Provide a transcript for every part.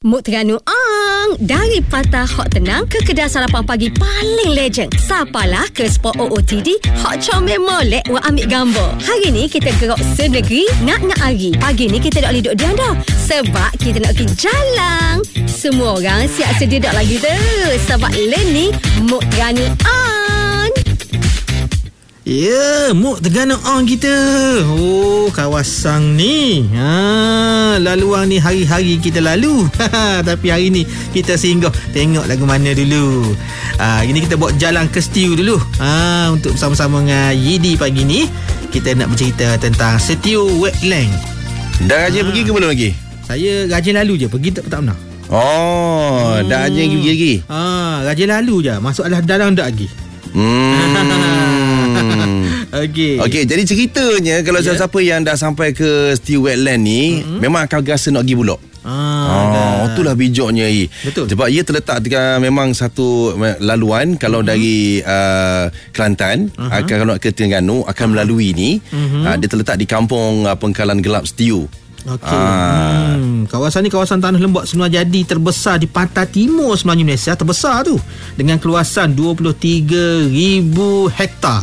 Mood Terengganu dari Patah Hot Tenang ke kedai sarapan pagi paling legend. Sapalah ke spot OOTD Hot Comel Molek wa ambil gambar. Hari ni kita gerak senegeri nak hari. Pagi ni kita tak boleh duduk diam dah, sebab kita nak pergi jalan. Semua orang siap sedia dak lagi tu, sebab ni Mood Terengganu Ya, Mood Terengganu kita. Oh, kawasan ni. Laluan ni hari-hari kita lalu. Tapi hari ni kita singgah tengok lagu mana dulu. Ini kita buat jalan ke Stew dulu. Untuk bersama-sama dengan Yidi pagi ni. Kita nak bercerita tentang Stew Wetland. Dah rajin pergi ke belum lagi? Saya rajin lalu je, pergi tak pernah. Dah rajin pergi lagi? Rajin lalu je. Masuk dalam tak lagi. Okey, jadi ceritanya kalau siapa yang dah sampai ke Stew Wetland ni, memang akan rasa nak pergi pulak. Itulah bijaknya. Betul. Sebab ia terletak dekat memang satu laluan. Kalau dari Kelantan kalau nak ke Terengganu akan melalui ni. Dia terletak di kampung Pengkalan Gelap Stew. Kawasan ni kawasan tanah lembap semula jadi terbesar di pantai timur sebenarnya Malaysia, terbesar tu, dengan keluasan 23,000 hektar.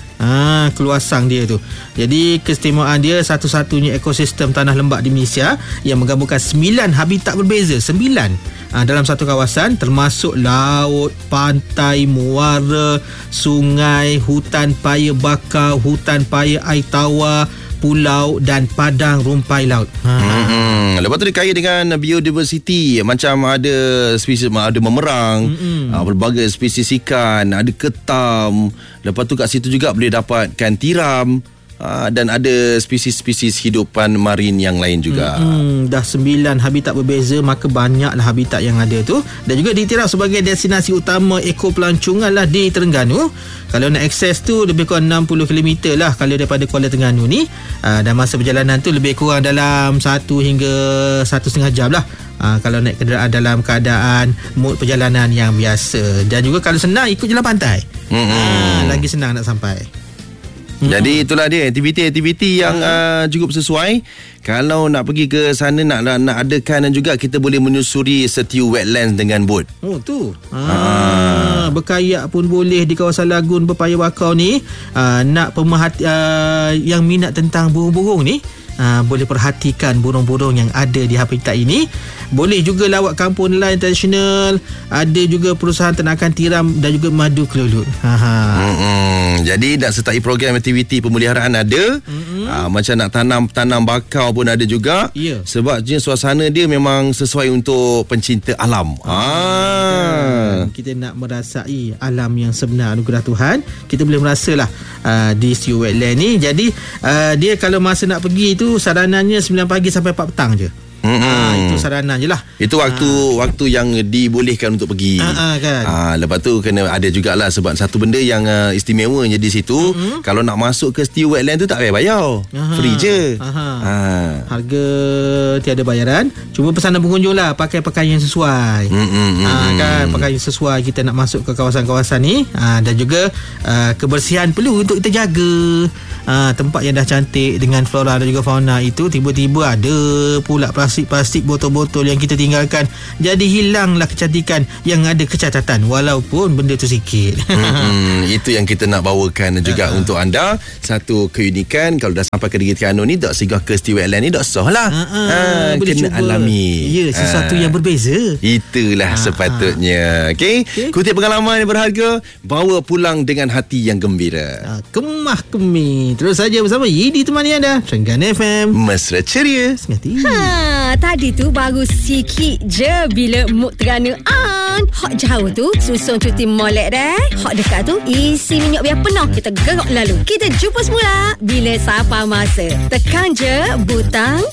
Keluasan dia tu. Jadi keistimewaan dia satu-satunya ekosistem tanah lembap di Malaysia yang menggabungkan 9 habitat berbeza. 9 dalam satu kawasan, termasuk laut, pantai, muara, sungai, hutan paya bakau, hutan paya air tawar, pulau dan padang rumpai laut. Lepas tu dia kaya dengan biodiversity. Macam ada spesies, ada memerang, berbagai spesies ikan, ada ketam. Lepas tu kat situ juga boleh dapatkan tiram, dan ada spesies-spesies hidupan marin yang lain juga. Dah 9 habitat berbeza, maka banyaklah habitat yang ada tu. Dan juga diiktiraf sebagai destinasi utama ekopelancongan lah di Terengganu. Kalau nak akses tu lebih kurang 60 km lah kalau daripada Kuala Terengganu ni. Dan masa perjalanan tu lebih kurang dalam 1 hingga 1,5 jam lah. Kalau naik kenderaan dalam keadaan mood perjalanan yang biasa. Dan juga kalau senang ikut jalan pantai, lagi senang nak sampai. Jadi itulah dia aktiviti-aktiviti yang cukup sesuai. Kalau nak pergi ke sana, nak adakan, dan juga kita boleh menyusuri Stew Wetlands dengan bot. Oh tu. Berkayak pun boleh di kawasan Lagun Pepaya Bakau ni. Nak pemerhati yang minat tentang burung-burung ni, boleh perhatikan burung-burung yang ada di habitat ini. Boleh juga lawat kampung nelayan tradisional. Ada juga perusahaan ternakan tiram dan juga madu kelulut. Jadi nak sertai program aktiviti pemeliharaan ada. Macam nak tanam bakau pun ada juga. Sebab suasana dia memang sesuai untuk pencinta alam. Kita nak merasai alam yang sebenar anugerah Tuhan, kita boleh merasalah di Stew Wetland ni. Jadi dia kalau masa nak pergi tu saranannya 9 pagi sampai 4 petang je. Itu saranan je lah. Itu waktu yang dibolehkan untuk pergi. Kan? Lepas tu kena ada jugalah, sebab satu benda yang istimewanya di situ, kalau nak masuk ke Stew Wetland tu tak payah bayar. Free je. Harga tiada bayaran. Cuma pesanan pengunjung lah, pakai pakaian yang sesuai. Kan, pakaian sesuai kita nak masuk ke kawasan-kawasan ni. Dan juga kebersihan perlu untuk kita jaga. Tempat yang dah cantik dengan flora dan juga fauna itu, tiba-tiba ada pula plastik botol-botol yang kita tinggalkan. Jadi hilanglah kecantikan yang ada kecacatan, walaupun benda tu sikit. Itu yang kita nak bawakan juga untuk anda. Satu keunikan, kalau dah sampai ke negeri Terengganu ni, tak singgah ke Stew Wetland ni, tak sah lah. Kena cuba alami. Ya, sesuatu yang berbeza. Itulah sepatutnya. Okey. Kutip pengalaman yang berharga, bawa pulang dengan hati yang gembira. Kemah kemih. Terus saja bersama Yidi temani anda, Terengganu FM, mesra ceria. Tadi tu baru sikit je bila Mood Terengganu hot jauh tu susun cuti molek dah. Hot dekat tu isi minyak biar penuh. Kita gerak lalu. Kita jumpa semula bila siapa masa. Tekan je butang